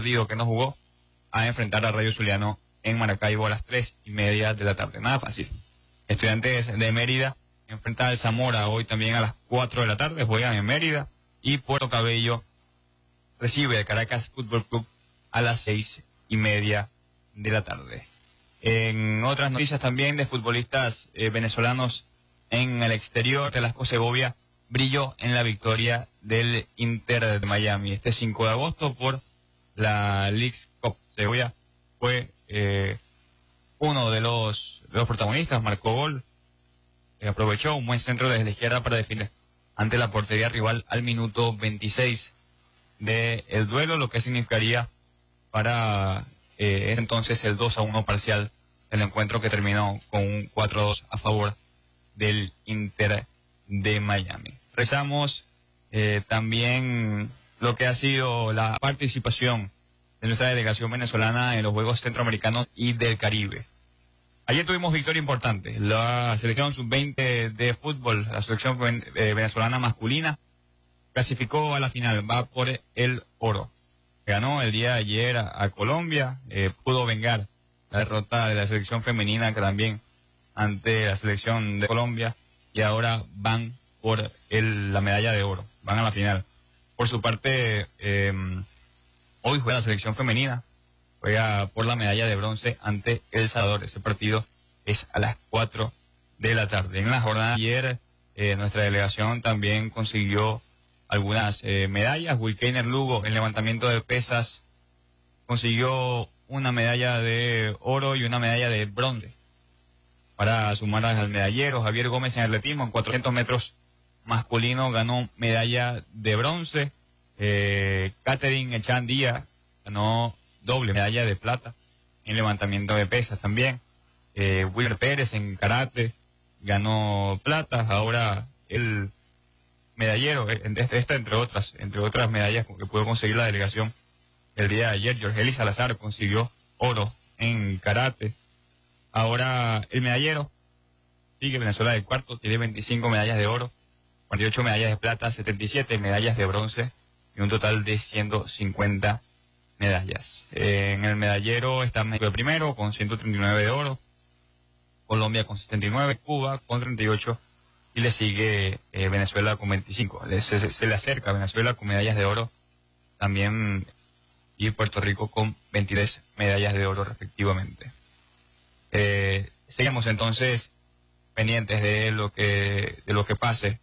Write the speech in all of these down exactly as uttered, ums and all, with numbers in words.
partido que no jugó, a enfrentar a Rayo Zuliano en Maracaibo a las tres y media de la tarde. Nada fácil. Estudiantes de Mérida enfrenta al Zamora hoy también a las cuatro de la tarde, juegan en Mérida, y Puerto Cabello recibe al Caracas Fútbol Club a las seis y media de la tarde. En otras noticias también de futbolistas eh, venezolanos en el exterior, Velasco Segovia brilló en la victoria del Inter de Miami este cinco de agosto por la Leagues Cup. Segovia fue eh, uno de los, de los protagonistas, marcó gol, eh, aprovechó un buen centro desde la izquierda para definir ante la portería rival al minuto veintiséis del duelo, lo que significaría para eh, ese entonces el dos a uno parcial del encuentro, que terminó con un cuatro a dos a favor del Inter de Miami. Rezamos eh, también lo que ha sido la participación de nuestra delegación venezolana en los Juegos Centroamericanos y del Caribe. Ayer tuvimos victoria importante. La selección sub veinte de fútbol, la selección eh, venezolana masculina, clasificó a la final, va por el oro. Ganó el día de ayer a, a Colombia, eh, pudo vengar la derrota de la selección femenina, que también ante la selección de Colombia, y ahora van por el, la medalla de oro, van a la final. Por su parte, eh, hoy juega la selección femenina, juega por la medalla de bronce ante El Salvador. Ese partido es a las cuatro de la tarde. En la jornada de ayer, eh, nuestra delegación también consiguió algunas eh, medallas. Wilkeiner Lugo en levantamiento de pesas consiguió una medalla de oro y una medalla de bronce para sumar al medallero. Javier Gómez en atletismo en cuatrocientos metros masculino ganó medalla de bronce. eh, Catherine Echan Díaz ganó doble medalla de plata en levantamiento de pesas también. eh, Wilmer Pérez en karate ganó plata. Ahora el medallero, esta entre otras, entre otras medallas que pudo conseguir la delegación el día de ayer, Jorgeli Salazar consiguió oro en karate. Ahora el medallero sigue Venezuela de cuarto, tiene veinticinco medallas de oro, cuarenta y ocho medallas de plata, setenta y siete medallas de bronce y un total de ciento cincuenta medallas. Eh, en el medallero está México de primero con ciento treinta y nueve de oro, Colombia con setenta y nueve, Cuba con treinta y ocho y le sigue eh, Venezuela con veinticinco. Se, se, se le acerca a Venezuela con medallas de oro también, y Puerto Rico con veintidós medallas de oro respectivamente. Eh, seguimos entonces pendientes de lo que de lo que pase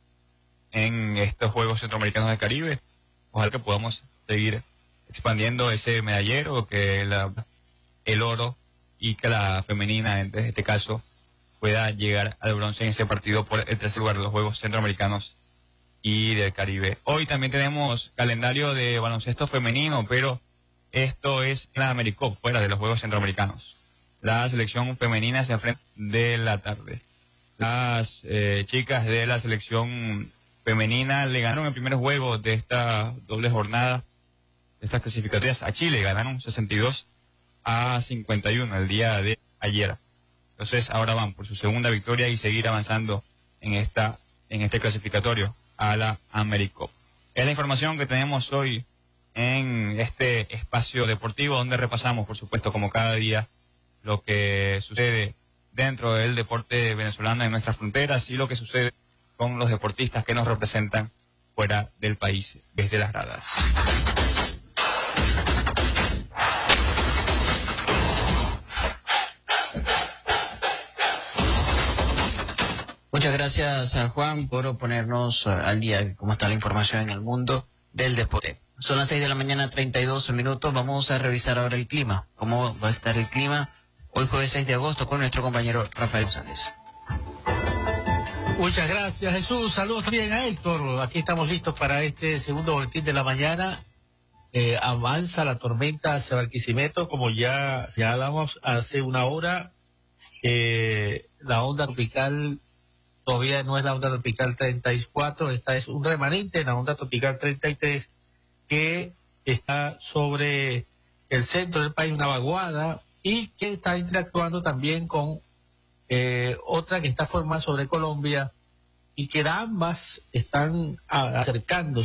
en estos Juegos Centroamericanos del Caribe. Ojalá que podamos seguir expandiendo ese medallero, que la, el oro, y que la femenina, en este caso, pueda llegar al bronce en ese partido por el tercer lugar de los Juegos Centroamericanos y del Caribe. Hoy también tenemos calendario de baloncesto femenino, pero esto es la AmeriCup, fuera de los Juegos Centroamericanos. La selección femenina se enfrenta de la tarde. Las eh, chicas de la selección femenina le ganaron el primer juego de esta doble jornada, de estas clasificatorias, a Chile. Ganaron sesenta y dos a cincuenta y uno el día de ayer. Entonces ahora van por su segunda victoria y seguir avanzando en esta en este clasificatorio a la AmeriCup. Es la información que tenemos hoy en este espacio deportivo, donde repasamos, por supuesto, como cada día, lo que sucede dentro del deporte venezolano en nuestras fronteras y lo que sucede con los deportistas que nos representan fuera del país, desde las gradas. Muchas gracias a Juan por ponernos al día de cómo está la información en el mundo del deporte. Son las seis de la mañana, treinta y dos minutos. Vamos a revisar ahora el clima. ¿Cómo va a estar el clima hoy jueves seis de agosto con nuestro compañero Rafael González? Muchas gracias, Jesús. Saludos también a Héctor. Aquí estamos listos para este segundo boletín de la mañana. Eh, avanza la tormenta hacia Barquisimeto, como ya señalamos hace una hora. Eh, la onda tropical todavía no es la onda tropical treinta y cuatro, esta es un remanente de la onda tropical treinta y tres, que está sobre el centro del país, una vaguada, y que está interactuando también con eh, otra que está formada sobre Colombia, y que ambas están acercándose